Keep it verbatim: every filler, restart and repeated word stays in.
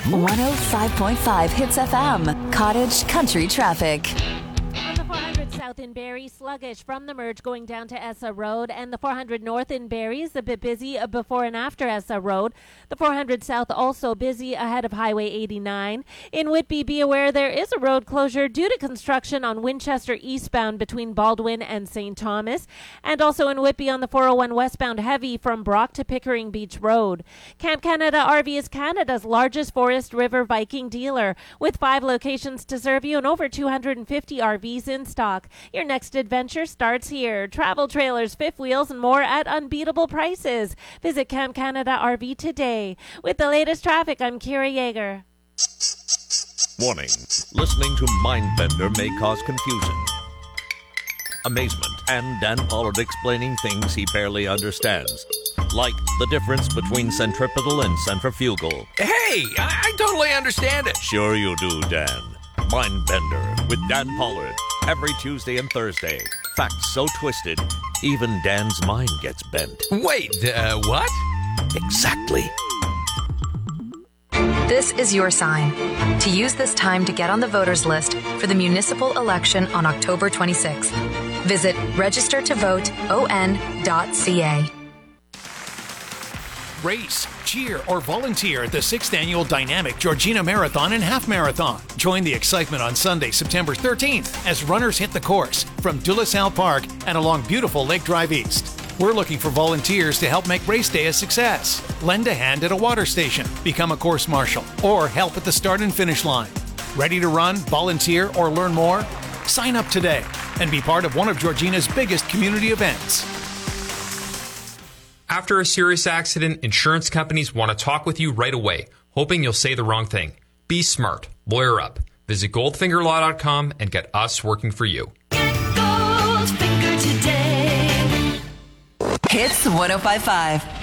one oh five point five Hits F M, Cottage Country Traffic. On the four hundred South in Barrie, sluggish from the merge going down to Essa Road, and the four hundred North in Barrie is a bit busy before and after Essa Road. The four hundred South also busy ahead of Highway eighty-nine. In Whitby, be aware there is a road closure due to construction on Winchester eastbound between Baldwin and Saint Thomas, and also in Whitby on the four oh one westbound heavy from Brock to Pickering Beach Road. Camp Canada R V is Canada's largest Forest River Viking dealer, with five locations to serve you and over two hundred fifty R Vs in stock. Your next adventure starts here. Travel trailers, fifth wheels, and more at unbeatable prices. Visit Camp Canada R V today. With the latest traffic, I'm Kira Yeager. Warning. Listening to Mindbender may cause confusion, amazement, and Dan Pollard explaining things he barely understands. Like the difference between centripetal and centrifugal. Hey, I, I totally understand it. Sure you do, Dan. Mindbender with Dan Pollard. Every Tuesday and Thursday. Facts so twisted, even Dan's mind gets bent. Wait, uh, what? Exactly. This is your sign to use this time to get on the voters list for the municipal election on October twenty-sixth. Visit register to vote o n dot c a. Race, cheer, or volunteer at the sixth Annual Dynamic Georgina Marathon and Half Marathon. Join the excitement on Sunday, September thirteenth, as runners hit the course from De La Salle Park and along beautiful Lake Drive East. We're looking for volunteers to help make race day a success. Lend a hand at a water station, become a course marshal, or help at the start and finish line. Ready to run, volunteer, or learn more? Sign up today and be part of one of Georgina's biggest community events. After a serious accident, insurance companies want to talk with you right away, hoping you'll say the wrong thing. Be smart. Lawyer up. Visit goldfinger law dot com and get us working for you. Get Goldfinger today. Hits one oh five point five.